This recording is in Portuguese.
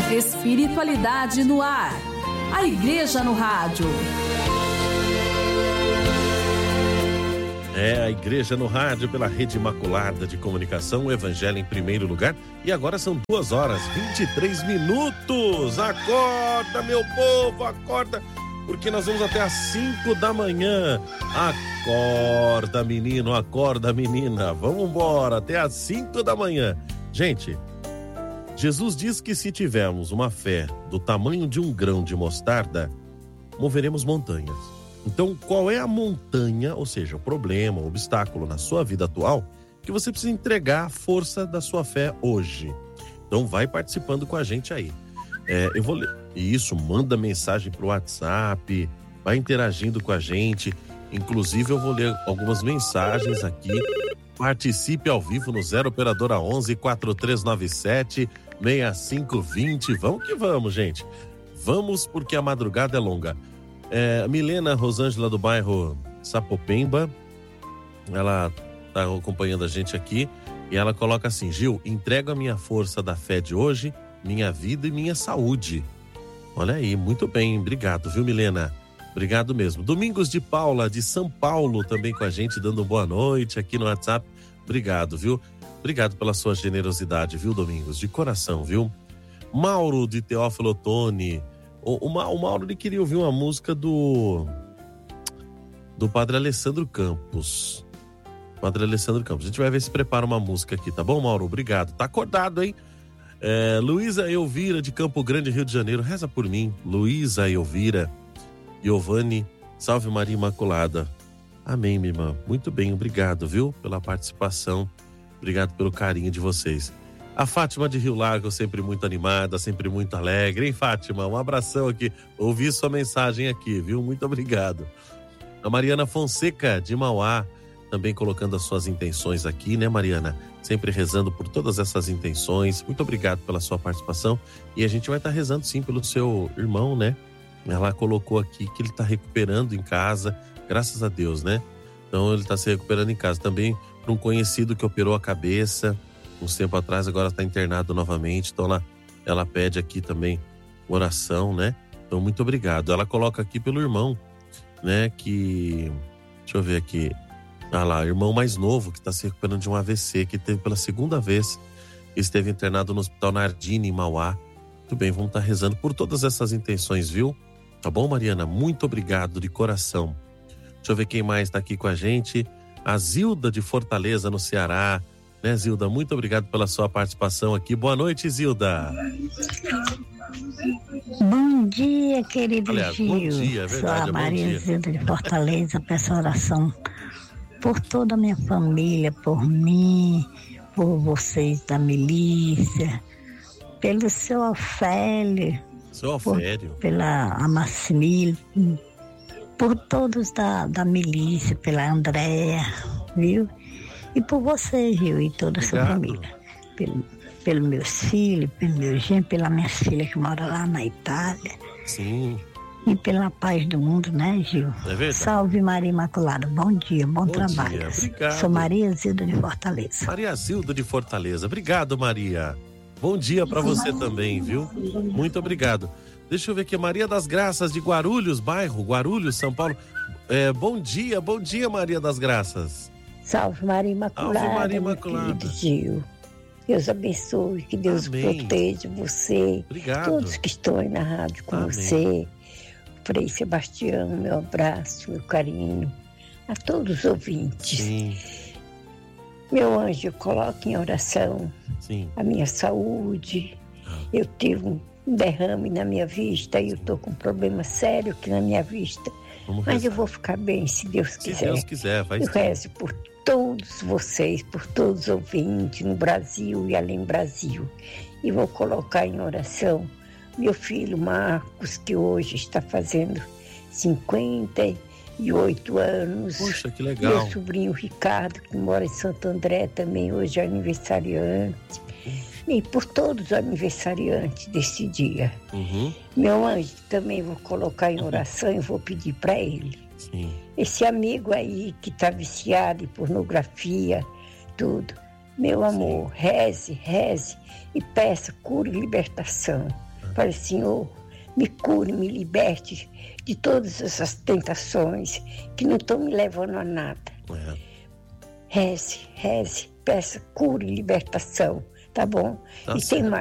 Espiritualidade no ar. A Igreja no Rádio. É a Igreja no Rádio pela Rede Imaculada de Comunicação, o Evangelho em primeiro lugar. E agora são 2h23. Acorda, meu povo, acorda, porque nós vamos até às 5 da manhã. Acorda, menino, acorda, menina. Vamos embora, até às 5 da manhã. Gente, Jesus diz que se tivermos uma fé do tamanho de um grão de mostarda, moveremos montanhas. Então, qual é a montanha, ou seja, o problema, o obstáculo na sua vida atual, que você precisa entregar a força da sua fé hoje? Então, vai participando com a gente aí. Eu vou ler isso, manda mensagem pro WhatsApp, vai interagindo com a gente. Inclusive, eu vou ler algumas mensagens aqui. Participe ao vivo no 0 Operadora 11 4397 6520. Vamos que vamos, gente. Vamos, porque a madrugada é longa. Milena Rosângela do bairro Sapopemba, ela tá acompanhando a gente aqui e ela coloca assim: Gil, entrego a minha força da fé de hoje, minha vida e minha saúde. Olha aí, muito bem, obrigado, viu, Milena? Obrigado mesmo. Domingos de Paula, de São Paulo, também com a gente, dando boa noite aqui no WhatsApp. Obrigado, viu? Obrigado pela sua generosidade, viu, Domingos? De coração, viu? Mauro de Teófilo Otoni. O Mauro, ele queria ouvir uma música do Padre Alessandro Campos. Padre Alessandro Campos. A gente vai ver se prepara uma música aqui, tá bom, Mauro? Obrigado. Tá acordado, hein? Luísa Elvira, de Campo Grande, Rio de Janeiro. Reza por mim. Luísa Elvira. Giovanni, salve Maria Imaculada. Amém, minha irmã. Muito bem, obrigado, viu? Pela participação. Obrigado pelo carinho de vocês. A Fátima de Rio Largo, sempre muito animada, sempre muito alegre. Hein, Fátima? Um abração aqui. Ouvi sua mensagem aqui, viu? Muito obrigado. A Mariana Fonseca, de Mauá, também colocando as suas intenções aqui, né, Mariana? Sempre rezando por todas essas intenções. Muito obrigado pela sua participação. E a gente vai estar rezando, sim, pelo seu irmão, né? Ela colocou aqui que ele está recuperando em casa, graças a Deus, né? Então ele está se recuperando em casa. Também para um conhecido que operou a cabeça uns tempo atrás, agora está internado novamente. Então ela pede aqui também oração, né? Então muito obrigado. Ela coloca aqui pelo irmão, né? Que, deixa eu ver aqui. Ah lá, irmão mais novo que está se recuperando de um AVC, que teve pela segunda vez, esteve internado no Hospital Nardini, em Mauá. Muito bem, vamos estar rezando por todas essas intenções, viu? Tá bom, Mariana? Muito obrigado de coração. Deixa eu ver quem mais está aqui com a gente. A Zilda de Fortaleza, no Ceará. Né, Zilda? Muito obrigado pela sua participação aqui. Boa noite, Zilda. Bom dia, querido Gil. Bom dia, é verdade. Sou a Maria Zilda de Fortaleza. Peço oração por toda a minha família, por mim, por vocês da milícia, pelo seu Ofélio. Seu Ofélio. Pela Amassimile, por todos da milícia, pela Andréia, viu? E por você, Gil, e toda a sua família. Pelos meus filhos, pelo meu genro, pela minha filha que mora lá na Itália. Sim. E pela paz do mundo, né, Gil? É verdade. Salve Maria Imaculada. Bom dia, bom trabalho. Dia. Obrigado. Sou Maria Zilda de Fortaleza. Maria Zilda de Fortaleza. Obrigado, Maria. Bom dia para você também, viu? Muito obrigado. Deixa eu ver aqui, Maria das Graças de Guarulhos, bairro Guarulhos, São Paulo. Bom dia, Maria das Graças. Salve Maria Imaculada. Salve Maria Imaculada. Meu Gil. Deus abençoe, que Deus proteja você. Obrigado. Todos que estão aí na rádio com você. Frei Sebastião, meu abraço, meu carinho. A todos os ouvintes. Sim. Meu anjo, coloque em oração a minha saúde. Eu tive um derrame na minha vista e eu estou com um problema sério aqui na minha vista. Mas eu vou ficar bem, se Deus quiser. Se Deus quiser, vai eu ser. rezo por todos vocês, por todos os ouvintes no Brasil e além do Brasil. E vou colocar em oração meu filho Marcos, que hoje está fazendo 58 anos. Poxa, que legal. Meu sobrinho Ricardo, que mora em Santo André, também hoje é aniversariante. E por todos os aniversariantes desse dia. Meu anjo, também vou colocar em oração e vou pedir para ele. Sim. Esse amigo aí que está viciado em pornografia, tudo. Meu amor, reze e peça cura e libertação. Pai, Senhor, me cure, me liberte de todas essas tentações que não estão me levando a nada. Reze, peça cura e libertação, tá bom? Tá e certo. tem mais.